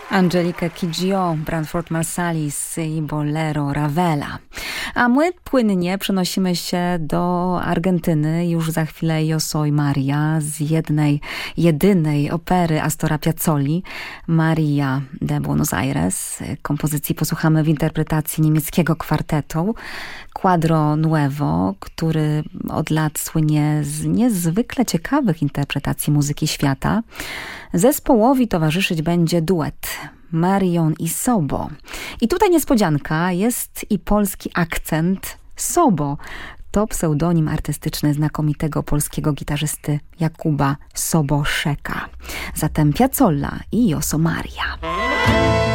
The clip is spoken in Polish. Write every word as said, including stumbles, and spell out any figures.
Angelica Kidjo, Branford Marsalis i Bolero Ravela. A my płynnie przenosimy się do Argentyny. Już za chwilę Yo Soy Maria z jednej, jedynej opery Astora Piazzolli, Maria de Buenos Aires. Kompozycji posłuchamy w interpretacji niemieckiego kwartetu Quadro Nuevo, który od lat słynie z niezwykle ciekawych interpretacji muzyki świata. Zespołowi towarzyszyć będzie duet Marion i Sobo. I tutaj niespodzianka, jest i polski akcent. Sobo to pseudonim artystyczny znakomitego polskiego gitarzysty Jakuba Soboszeka. Zatem Piazzolla i Yo Soy Maria.